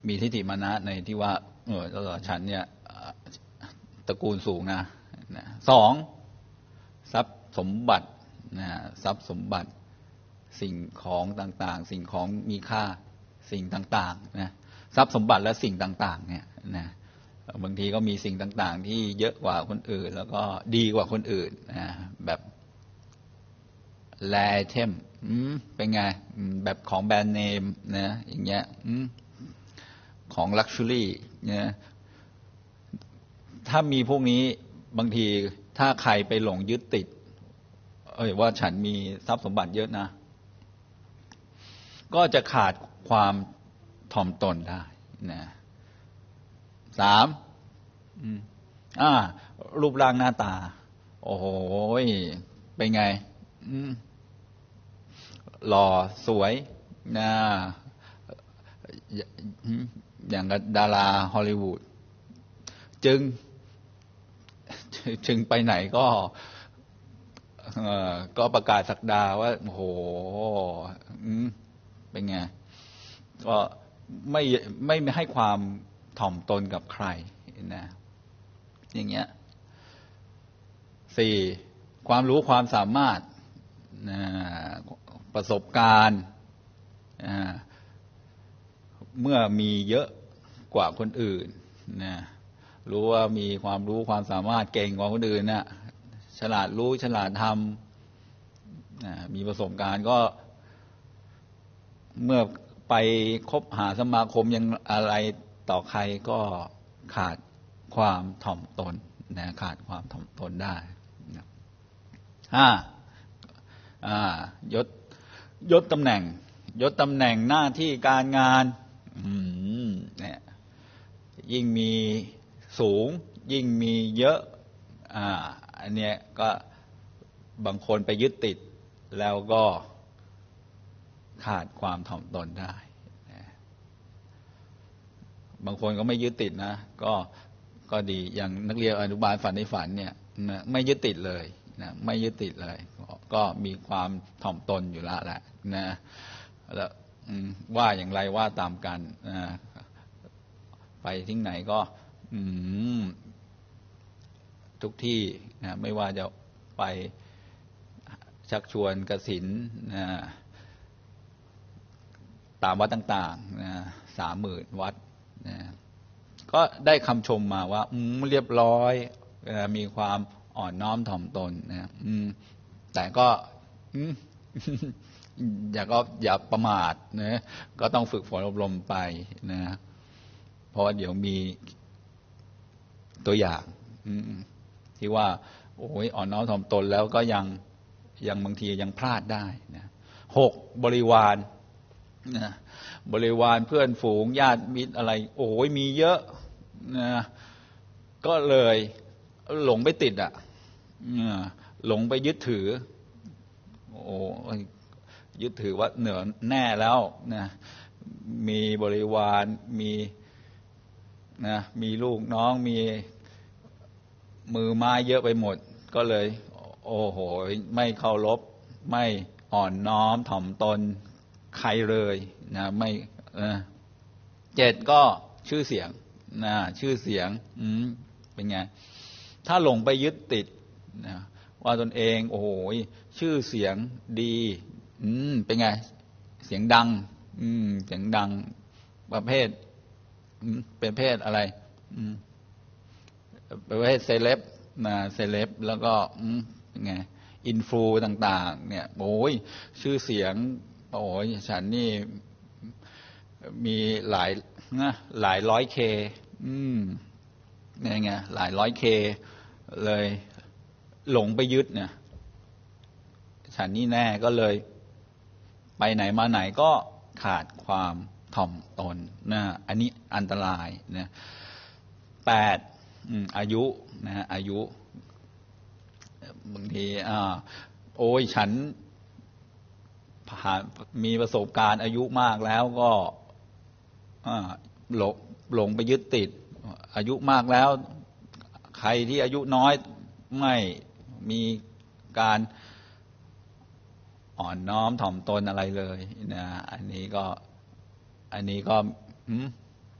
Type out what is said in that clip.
มีทิฏฐิมานะในที่ว่าฉันเนี่ยตระกูลสูงนะสองทรัพย์สมบัตินะทรัพย์สมบัติสิ่งของต่างๆสิ่งของมีค่าสิ่งต่างๆนะทรัพย์สมบัติและสิ่งต่างๆเนี่ยนะบางทีก็มีสิ่งต่างๆที่เยอะกว่าคนอื่นแล้วก็ดีกว่าคนอื่นนะแบบแลเทมเป็นไงแบบของแบรนด์เนมนะอย่างเงี้ยของลักชัวรี่เนี่ยถ้ามีพวกนี้บางทีถ้าใครไปหลงยึดติดว่าฉันมีทรัพย์สมบัติเยอะนะก็จะขาดความถ่อมตนได้นะสามรูปร่างหน้าตาโอ้โหเป็นไงหล่อสวยนะอย่างกับดาราฮอลลีวูดจึงไปไหนก็ประกาศศักดาว่าโอ้โหเป็นไงก็ไม่ให้ความถ่อมตนกับใครนะอย่างเงี้ยสี่ความรู้ความสามารถประสบการณ์เมื่อมีเยอะกว่าคนอื่นนะรู้ว่ามีความรู้ความสามารถเก่งกว่าคนอื่นนะฉลาดรู้ฉลาดทำมีประสบการณ์ก็เมื่อไปคบหาสมาคมยังอะไรต่อใครก็ขาดความถ่อมตนนะขาดความถ่อมตนได้ยศตำแหน่งหน้าที่การงานเนี่ยยิ่งมีสูงยิ่งมีเยอะอันเนี้ยก็บางคนไปยึดติดแล้วก็ขาดความถ่อมตนได้บางคนก็ไม่ยึดติดนะก็ดีอย่างนักเรียนอนุบาลฝันในฝันเนี่ยไม่ยึดติดเลยนะไม่ยึดติดเลยก็มีความถ่อมตนอยู่ละแหละนะแล้วว่าอย่างไรว่าตามกันไปที่ไหนก็ทุกที่นะไม่ว่าจะไปชักชวนกฐินนะตามวัดต่างๆนะ30,000 วัดนะก็ได้คำชมมาว่าเรียบร้อยมีความอ่อนน้อมถ่อมตนนะแต่ก็อย่าประมาทนะก็ต้องฝึกฝนอบรมไปนะเพราะว่าเดี๋ยวมีตัวอย่างที่ว่าโอ้ยอ่อนน้อมถ่อมตนแล้วก็ยังบางทียังพลาดได้นะ6บริวารนะบริวารเพื่อนฝูงญาติมิตรอะไรโอ้ยมีเยอะนะก็เลยหลงไปติดหลงไปยึดถือยึดถือว่าเหนือแน่แล้วนะมีบริวารมีลูกน้องมีมือไม้เยอะไปหมดก็เลยโอ้โหไม่เคารพไม่อ่อนน้อมถ่อมตนใครเลยนะไม่7ก็ชื่อเสียงนะชื่อเสียงเป็นไงถ้าหลงไปยึดติดนะว่าตนเองโอ้โหชื่อเสียงดีเป็นไงเสียงดังเสียงดังประเภทเป็นเพศอะไรประเภทเซเลบนะเซเลบแล้วก็เป็นไงอินฟลูต่างๆเนี่ยโอ้ยชื่อเสียงโอ้ยฉันนี่มีหลายร้อยเคเนี่ยไงหลายร้อยเคเลยหลงไปยึดเนี่ยฉันนี่แน่ก็เลยไปไหนมาไหนก็ขาดความถ่อมตนนะอันนี้อันตรายนะ8อายุนะอายุบางทีโอ้ยฉันมีประสบการณ์อายุมากแล้วก็หลงไปยึดติดอายุมากแล้วใครที่อายุน้อยไม่มีการอ่อนน้อมถ่อมตนอะไรเลยนะอันนี้ก็